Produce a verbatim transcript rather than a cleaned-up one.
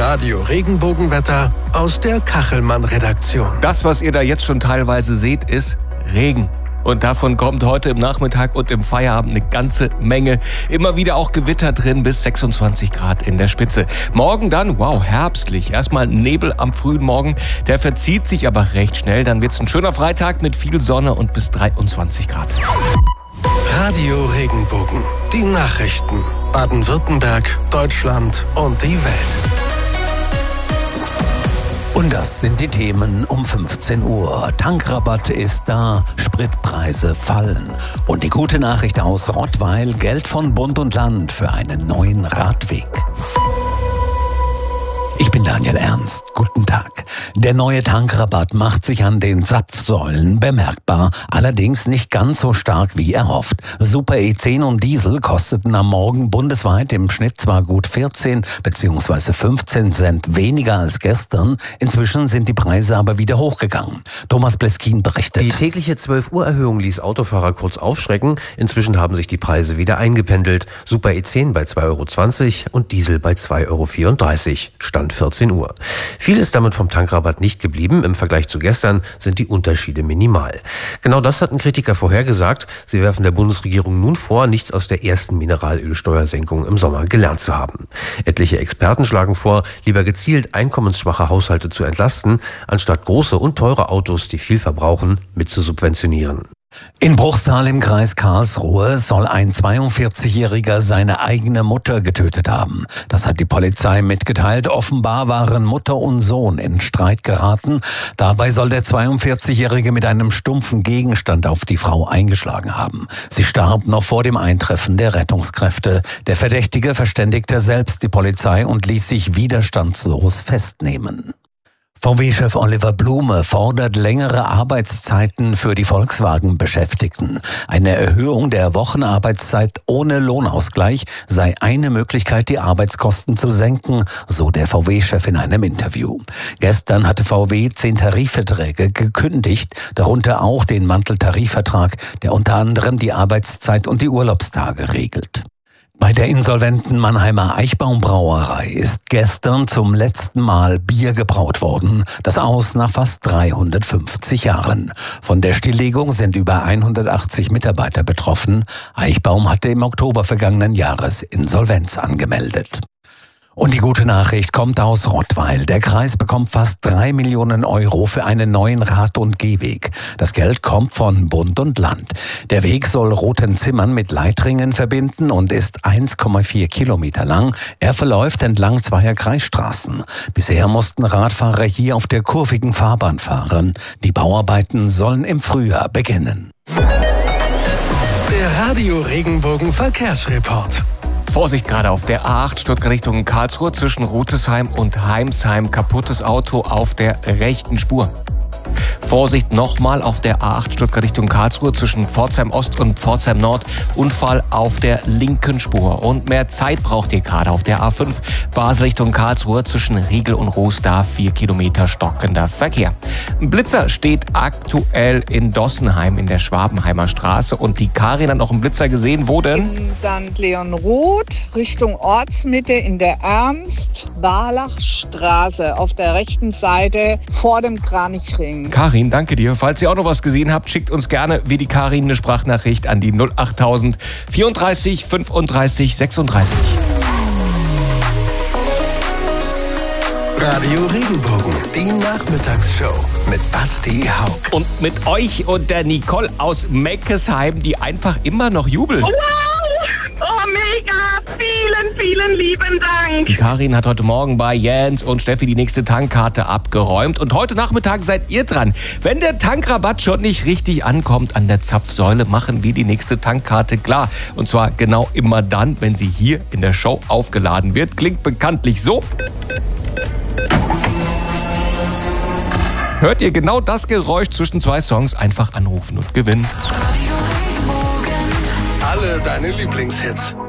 Radio Regenbogenwetter aus der Kachelmann-Redaktion. Das, was ihr da jetzt schon teilweise seht, ist Regen. Und davon kommt heute im Nachmittag und im Feierabend eine ganze Menge. Immer wieder auch Gewitter drin, bis sechsundzwanzig Grad in der Spitze. Morgen dann, wow, herbstlich. Erstmal Nebel am frühen Morgen. Der verzieht sich aber recht schnell. Dann wird's ein schöner Freitag mit viel Sonne und bis dreiundzwanzig Grad. Radio Regenbogen. Die Nachrichten. Baden-Württemberg, Deutschland und die Welt. Und das sind die Themen um fünfzehn Uhr. Tankrabatt ist da, Spritpreise fallen. Und die gute Nachricht aus Rottweil, Geld von Bund und Land für einen neuen Radweg. Ich bin Daniel Ernst. Guten Tag. Der neue Tankrabatt macht sich an den Zapfsäulen bemerkbar, allerdings nicht ganz so stark wie erhofft. Super E zehn und Diesel kosteten am Morgen bundesweit im Schnitt zwar gut vierzehn bzw. fünfzehn Cent weniger als gestern, inzwischen sind die Preise aber wieder hochgegangen. Thomas Bleskin berichtet. Die tägliche zwölf Uhr Erhöhung ließ Autofahrer kurz aufschrecken. Inzwischen haben sich die Preise wieder eingependelt. Super E zehn bei zwei Euro zwanzig und Diesel bei zwei Euro vierunddreißig. Stand vierzehn Uhr. Viel ist damit vom Tankrabatt nicht geblieben. Im Vergleich zu gestern sind die Unterschiede minimal. Genau das hatten Kritiker vorhergesagt. Sie werfen der Bundesregierung nun vor, nichts aus der ersten Mineralölsteuersenkung im Sommer gelernt zu haben. Etliche Experten schlagen vor, lieber gezielt einkommensschwache Haushalte zu entlasten, anstatt große und teure Autos, die viel verbrauchen, mit zu subventionieren. In Bruchsal im Kreis Karlsruhe soll ein zweiundvierzigjähriger seine eigene Mutter getötet haben. Das hat die Polizei mitgeteilt. Offenbar waren Mutter und Sohn in Streit geraten. Dabei soll der zweiundvierzigjährige mit einem stumpfen Gegenstand auf die Frau eingeschlagen haben. Sie starb noch vor dem Eintreffen der Rettungskräfte. Der Verdächtige verständigte selbst die Polizei und ließ sich widerstandslos festnehmen. V W-Chef Oliver Blume fordert längere Arbeitszeiten für die Volkswagen-Beschäftigten. Eine Erhöhung der Wochenarbeitszeit ohne Lohnausgleich sei eine Möglichkeit, die Arbeitskosten zu senken, so der V W-Chef in einem Interview. Gestern hatte V W zehn Tarifverträge gekündigt, darunter auch den Manteltarifvertrag, der unter anderem die Arbeitszeit und die Urlaubstage regelt. Bei der insolventen Mannheimer Eichbaumbrauerei ist gestern zum letzten Mal Bier gebraut worden. Das aus nach fast dreihundertfünfzig Jahren. Von der Stilllegung sind über hundertachtzig Mitarbeiter betroffen. Eichbaum hatte im Oktober vergangenen Jahres Insolvenz angemeldet. Und die gute Nachricht kommt aus Rottweil. Der Kreis bekommt fast drei Millionen Euro für einen neuen Rad- und Gehweg. Das Geld kommt von Bund und Land. Der Weg soll Rotenzimmern mit Leitringen verbinden und ist eins Komma vier Kilometer lang. Er verläuft entlang zweier Kreisstraßen. Bisher mussten Radfahrer hier auf der kurvigen Fahrbahn fahren. Die Bauarbeiten sollen im Frühjahr beginnen. Der Radio Regenbogen Verkehrsreport. Vorsicht gerade auf der A acht Stuttgart Richtung Karlsruhe zwischen Rutesheim und Heimsheim. Kaputtes Auto auf der rechten Spur. Vorsicht nochmal auf der A acht Stuttgart Richtung Karlsruhe zwischen Pforzheim Ost und Pforzheim Nord. Unfall auf der linken Spur. Und mehr Zeit braucht ihr gerade auf der A fünf Basel Richtung Karlsruhe zwischen Riegel und Roos. Da vier Kilometer stockender Verkehr. Ein Blitzer steht aktuell in Dossenheim in der Schwabenheimer Straße. Und die Karin hat noch einen Blitzer gesehen. Wo denn? In Sankt Leonruth Richtung Ortsmitte in der Ernst-Barlach-Straße auf der rechten Seite vor dem Kranichring. Karin, danke dir. Falls ihr auch noch was gesehen habt, schickt uns gerne wie die Karin eine Sprachnachricht an die null achttausend vierunddreißig fünfunddreißig sechsunddreißig. Radio Regenbogen, die Nachmittagsshow mit Basti Haug. Und mit euch und der Nicole aus Meckesheim, die einfach immer noch jubelt. Wow! Oh, mega! Vielen, vielen lieben Dank! Die Karin hat heute Morgen bei Jens und Steffi die nächste Tankkarte abgeräumt. Und heute Nachmittag seid ihr dran. Wenn der Tankrabatt schon nicht richtig ankommt an der Zapfsäule, machen wir die nächste Tankkarte klar. Und zwar genau immer dann, wenn sie hier in der Show aufgeladen wird. Klingt bekanntlich so. Hört ihr genau das Geräusch zwischen zwei Songs? Einfach anrufen und gewinnen. Alle deine Lieblingshits